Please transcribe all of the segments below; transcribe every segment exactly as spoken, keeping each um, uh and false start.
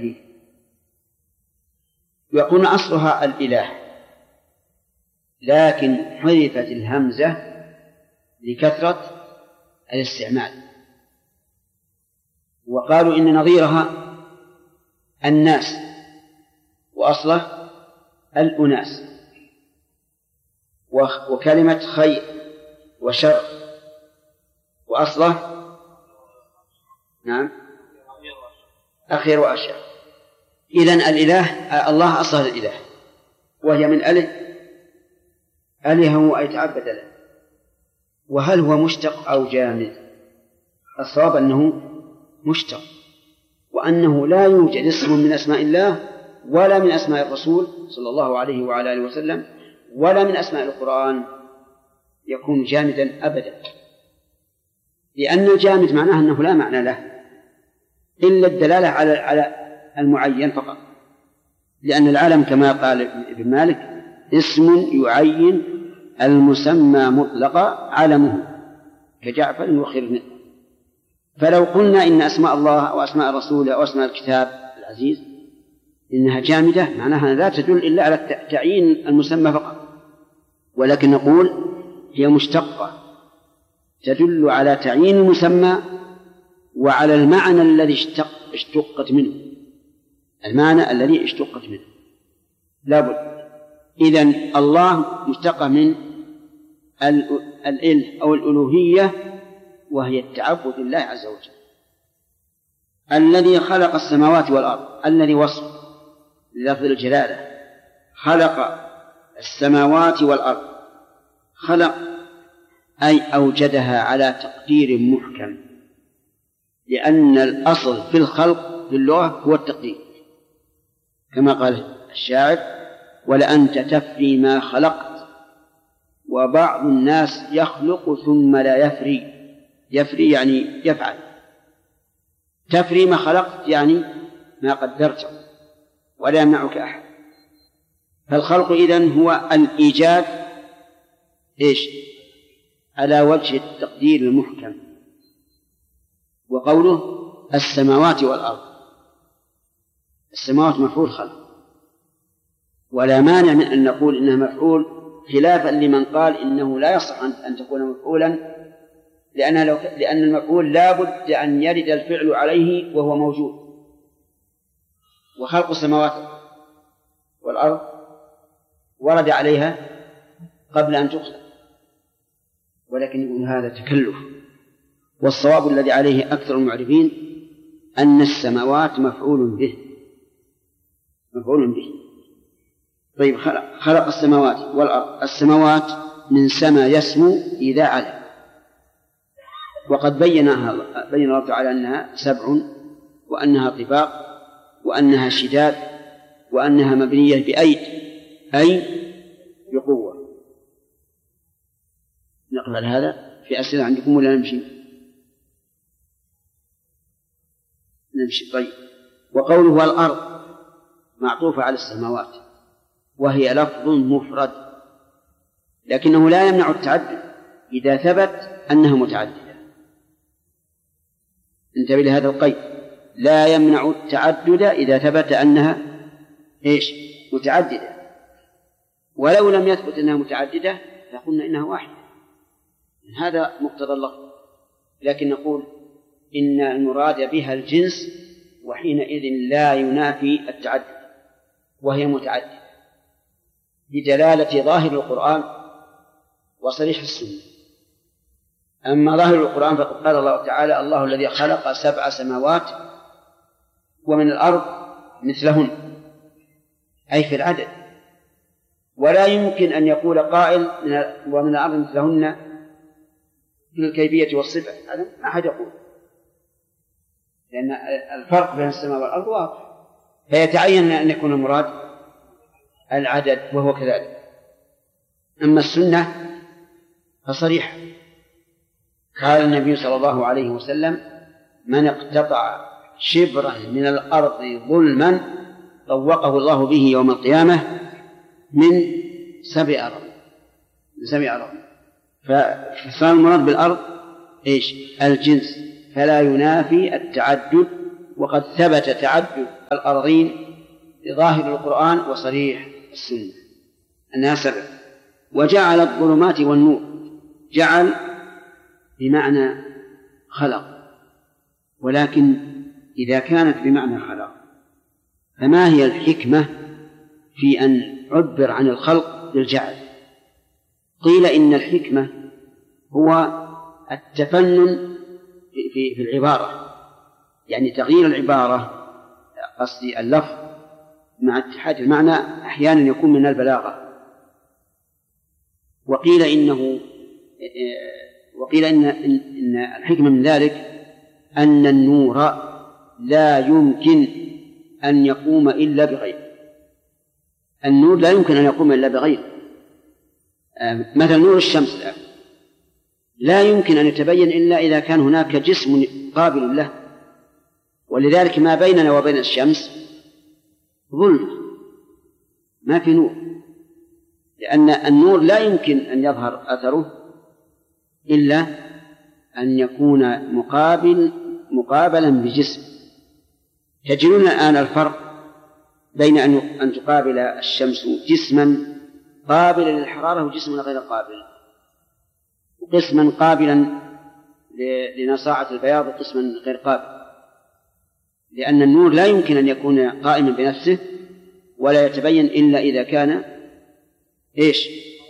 التكليف. يكون أصلها الإله، لكن حذفت الهمزة لكثرة الاستعمال، وقالوا إن نظيرها الناس، وأصله الأناس، وكلمة خير وشر وأصله نعم أخير وأشر. إذن الإله الله أصله الإله، وهي من أله ألهه أي تعبد له. وهل هو مشتق أو جامد؟ الصواب أنه مشتق، وأنه لا يوجد اسم من أسماء الله ولا من أسماء الرسول صلى الله عليه وعلى آله وسلم ولا من أسماء القرآن يكون جامدا أبدا، لأن الجامد معناه أنه لا معنى له إلا الدلالة على على المعين فقط، لأن العالم كما قال ابن مالك اسم يعين المسمى مطلقا علمه كجعفر وخرن. فلو قلنا إن أسماء الله أو أسماء الرسول أو أسماء الكتاب العزيز إنها جامدة، معناها لا تدل إلا على تعيين المسمى فقط، ولكن نقول هي مشتقة تدل على تعيين المسمى وعلى المعنى الذي اشتق اشتقت منه، المعنى الذي اشتقت منه لابد. إذن الله مشتقة من الإله أو الألوهية، وهي التعبد لله عز وجل. الذي خلق السماوات والأرض، الذي وصف للفظ الجلالة، خلق السماوات والأرض، خلق أي أوجدها على تقدير محكم، لأن الأصل في الخلق في اللغة هو التقدير، كما قال الشاعر ولأنت تفري ما خلقت وبعض الناس يخلق ثم لا يفري. يفري يعني يفعل، تفري ما خلقت يعني ما قدرته ولا يمنعك أحد. فالخلق إذن هو الإيجاد إيش على وجه التقدير المحكم. وقوله السماوات والأرض، السماوات مفعول خلق، ولا مانع من أن نقول إنها مفعول، خلافا لمن قال إنه لا يصح أن تكون مفعولا، لأن لو لأن المفعول لا بد أن يرد الفعل عليه وهو موجود. وخلق السماوات والأرض ورد عليها قبل أن تخلق، ولكن يقول هذا تكلف. والصواب الذي عليه أكثر المعرفين أن السماوات مفعول به، مفعول به. طيب خلق, خلق السماوات والأرض. السماوات من سما يسمو إذا علا، وقد بينها بين الله تعالى أنها سبع، وأنها طباق، وأنها شداد، وأنها مبنية بأيد أي بقوة. نقبل هذا في أسئلة عندكم ولا نمشي؟ نمشي. طيب. وقوله والأرض معطوفة على السماوات، وهي لفظ مفرد، لكنه لا يمنع التعدد إذا ثبت أنها متعددة. انتبه لهذا القيد، لا يمنع التعدد إذا ثبت أنها إيش متعددة، ولو لم يثبت أنها متعددة فقلنا إنها واحدة، هذا مقتضى اللفظ. لكن نقول إن المراد بها الجنس، وحينئذ لا ينافي التعدد، وهي متعددة بدلالة ظاهر القرآن وصريح السنة. أما ظاهر القرآن فقد قال الله تعالى الله الذي خلق سبع سماوات ومن الأرض مثلهن، أي في العدد. ولا يمكن أن يقول قائل ومن الأرض مثلهن في الكيفية والصفة، هذا ما أحد يقول، لأن الفرق بين السماء والأرض واضح، فيتعين أن يكون المراد العدد، وهو كذلك. أما السنة فصريحة، قال النبي صلى الله عليه وسلم من اقتطع شبرا من الأرض ظلما طوقه الله به يوم القيامة من سبع أرض، من سبع أرض. فصار المراد بالأرض إيش الجنس، فلا ينافي التعدد وقد ثبت تعدد الأرضين بظاهر القرآن وصريح السنة أنها سبع. وجعل الظلمات والنور، جعل بمعنى خلق، ولكن إذا كانت بمعنى خلق فما هي الحكمة في أن عبر عن الخلق بالجعل؟ قيل إن الحكمة هو التفنن في, في العبارة، يعني تغيير العبارة، قصدي اللفظ مع اتحاد المعنى أحيانا يكون من البلاغة. وقيل إنه وقيل إن, إن الحكمة من ذلك أن النور لا يمكن أن يقوم إلا بغير، النور لا يمكن أن يقوم إلا بغير. مثل نور الشمس لا يمكن أن يتبين إلا إذا كان هناك جسم قابل له، ولذلك ما بيننا وبين الشمس ظلمة، ما في نور، لأن النور لا يمكن أن يظهر أثره إلا أن يكون مقابل مقابلا بجسم. تجدون الآن الفرق بين أن تقابل الشمس جسما قابلا للحرارة وجسما غير قابل، وقسما قابلا لنصاعة البياض وقسما غير قابل، لأن النور لا يمكن أن يكون قائما بنفسه ولا يتبين إلا إذا كان إيش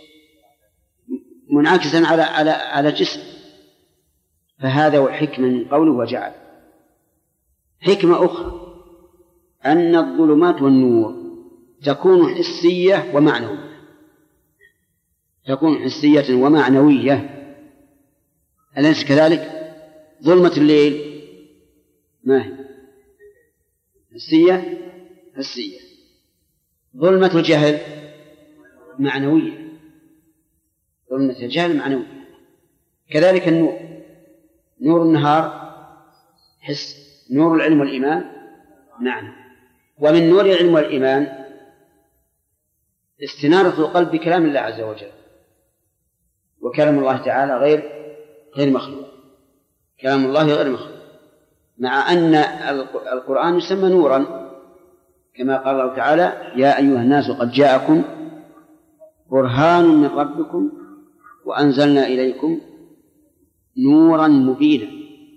منعكسا على على على جسم. فهذا هو حكمة من قوله وجعل. حكمة أخرى أن الظلمات والنور تكون حسية ومعنوية، تكون حسية ومعنوية، أليس كذلك؟ ظلمة الليل ما هي؟ حسية حسية. ظلمة الجهل معنوية، ظلمة الجهل معنوية. كذلك النور، نور النهار حس، نور العلم والإيمان معنى. ومن نور العلم والإيمان استنارة القلب بكلام الله عز وجل، وكلام الله تعالى غير غير مخلوق، كلام الله غير مخلوق، مع أن القرآن يسمى نورا كما قال الله تعالى يا أيها الناس قد جاءكم برهان من ربكم وأنزلنا إليكم نورا مبينا.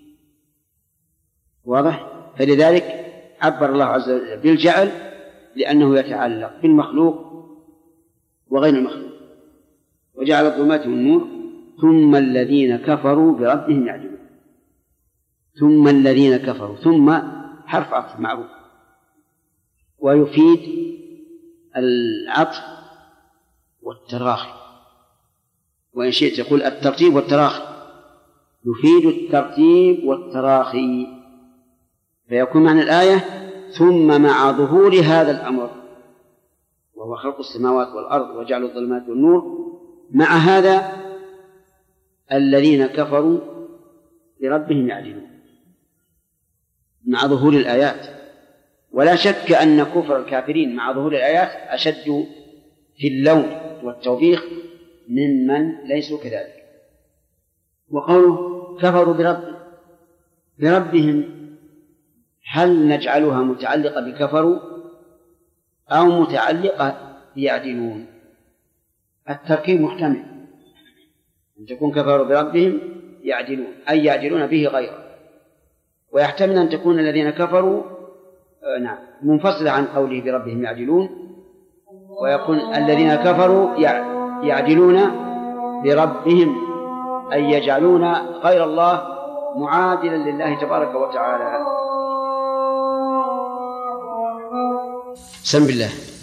واضح؟ فلذلك عبر الله عز وجل بالجعل لأنه يتعلق بالمخلوق وغير المخلوق. وجعل الظلمات والنور ثم الذين كفروا بربهم يعدلون. ثم الذين كفروا، ثم حرف عطف معروف، ويفيد العطف والتراخي، وإن شئت يقول الترتيب والتراخي، يفيد الترتيب والتراخي، فيكون معنى الآية ثم مع ظهور هذا الأمر وهو خلق السماوات والأرض وجعل الظلمات والنور، مع هذا الذين كفروا بربهم يعدلون مع ظهور الآيات. ولا شك أن كفر الكافرين مع ظهور الآيات أشد في اللوم والتوبيخ ممن ليسوا كذلك. وقوله كفروا برب بربهم، هل نجعلها متعلقة بكفروا أو متعلقة بيعدلون؟ التركيب محتمل أن تكون كفروا بربهم يعدلون أي يعدلون به غيره، ويحتمل أن تكون الذين كفروا آه نعم منفصلة عن قوله بربهم يعدلون، ويكون الذين كفروا يعدلون بربهم أي يجعلون غير الله معادلا لله تبارك وتعالى. سم بالله.